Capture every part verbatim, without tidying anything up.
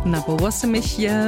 Na powłosy mich je.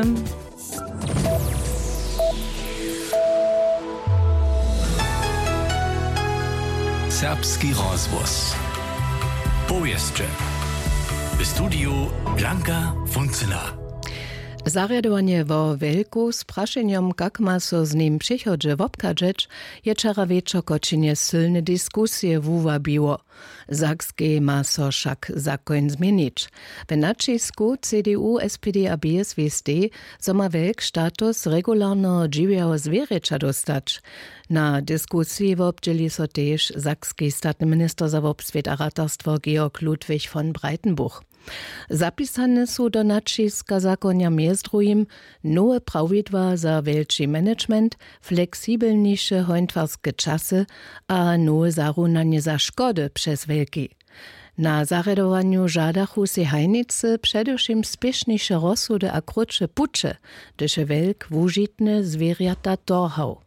Serbski rozgłos. Powieszcze. W studiu Blanka Funcyna. Zarjadowanie wo wielku z praszeniem, jak ma so z nim przychodzie wobkadżeć, je czara wieczor koczynie silne dyskusje wuwabiło. Sakskie ma so však zakon zmienić. W nacisku C D U, S P D a B S W S D so ma wielk status regularno dziwiało zwierzęcia dostać. Na dyskusji wobdzieli so też sakski statny minister za wobswiet a ratarstwo Georg Ludwig von Breitenbuch. Zapisane są do naciska zakonia między drugim nowe prawidła za wielki management, fleksibelniejsze hońtwarskie czasy a nowe zarunanie za szkody przez wielki. Na zarядowaniu żadachu se hajnicy przedewším spieszniejsze rozsudy a krótsze pucze, gdyż wielk wužitne zwierzęta torhał.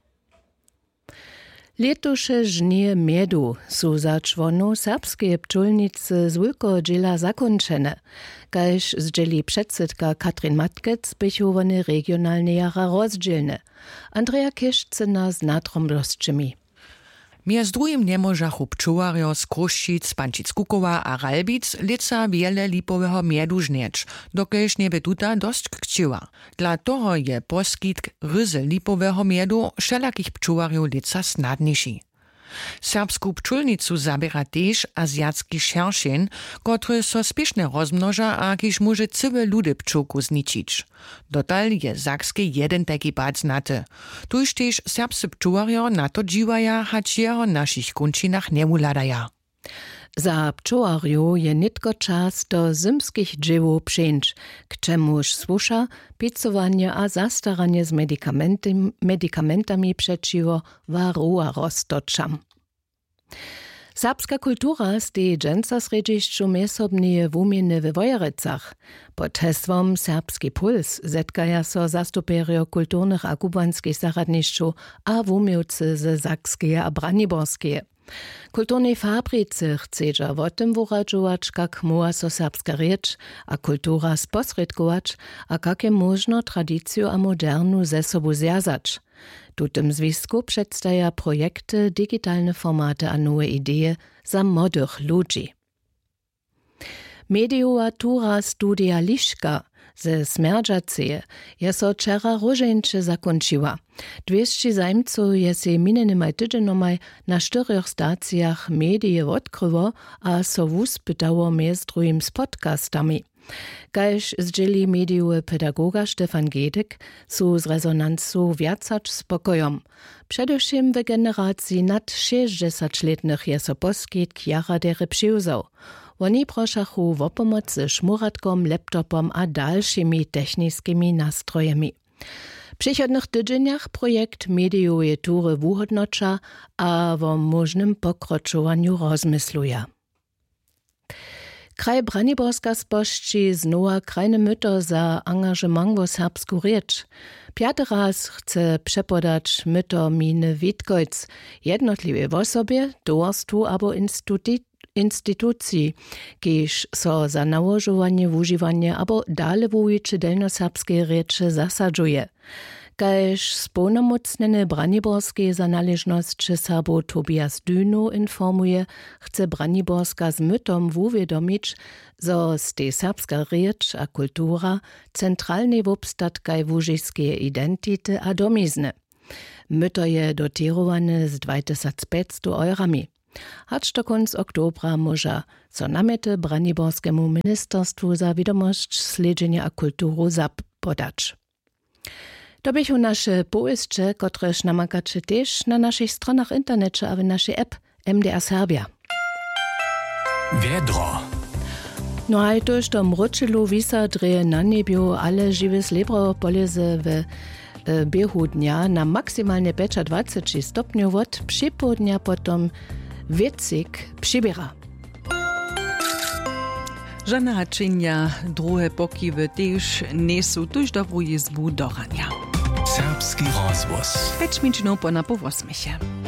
Letuše žnie miedu su za čłonów serbskie pčulnicy z wielkiego dziela zakończone, kaž zdjeli předsydka Katrin Matkec bychowany regionalne jara rozdzielne. Andrea Kieszczyna z natromlosczymi. Między drugim nie możachu pčuwarjo z Kruščic, Pančic-Kukowa a Ralbic lica wiele lipowego miedu żnieć, dokež nie by tuta dość kciła. Dla toho je poskitk ryzy lipowego miedu wszelakich pčuwarjów lica snadniejszy. Serbsku pčulnicu zabiera też azjatski šeršin, który so spiesznie rozmnoża a kiż może całe ludy pčulku zničić. Dotal je sakskie jeden taki bad znaty. Tuż też serbscy pčuwarjo na to dziwaja, hać jeho naszych kunčinach nie uladaja. Za pčuwarju je nitko czas do zimskich drzewów przyjść, k czemuż słusza picowanie a zastaranie z medikamentami, medikamentami przeciwo varroa roztoczam. Serbska kultura stej dżęca sredziszczu mesobnie wumieny w Wojerecach. Pod hesłom Serbski Puls zetkaja so zastuperio kulturnych a kubanskich zaradniszczu a wumiłcy z Sakskie a Braniborskie. Kulturnej fabryce chcedża o tym wuradżować, jak moja so serbska rzecz a kultura sposredkować, a jak je można tradycję a modernu ze sobą związać. Tu tym związku przedstawia projekty, digitalne formaty a nowe idee za młodych ludzi. Medioatura studia Liszka ze Smerdżaceje je so wczera różeńcze zakończyła. dwieście zajmców je se minenymaj tydziennomaj na czterech stacjach medie odkryło, a so wuspytało między drugim z podcastami. Kaž zdjeli mediowy pedagoga Stefan Gedek su z rezonancu wiacacz spokojom. Przedewším w generacji nad šestdesatletnych je so poskitk jara dere přiwzał. Oni proszachu o pomoc ze szmuratkom, laptopom a dalszymi technickimi nastrojami. W przychodnych tydzieniach projekt mediowej tury wuhodnocza a o możnym pokroczowaniu rozmysluje. Kraj Braniborska spošči znova krajne myto za angažement v serbsku reč. Piaty raz chce przepodać myto miny Witkojc, jednotliwe osobie, towarstwu abo instytucji, instytucji, kiež so za nałożowanie, używanie abo dale wujiče delnoserbskie reče zasadzuje. Kaž sповномocnjene Braniborskie za należność Serbo Tobias Dyno informuje, chce Braniborska z mytom wuwiadomić, zo ste serbska rzecz a kultura centralnej wobstatkaj wužijskie identity a domizny. Myto je dotirowane z dwa tysiące pięćset eurami. Hacz do konc oktobra może co namete Braniborskiemu ministerstwu za wiadomość sledzenia a kulturu zapodać. To bychu nasze połyszcze, kotreż namakacze też na naszych stronach internecie a w naszej app M D R Serbia. Wiedro. No a toż to mroczylu wisa dreje na niebiu, ale żywe slebro poleze w e, biehu dnia na maksymalnie dwadzieścia stopniów od przypołudnia potom wiecik przybiera. Żana haczynia, druhe pokiwy też nie są tuż do wujizbu do rania. Serbski rozgłos. Pięć minut po na powosmysie.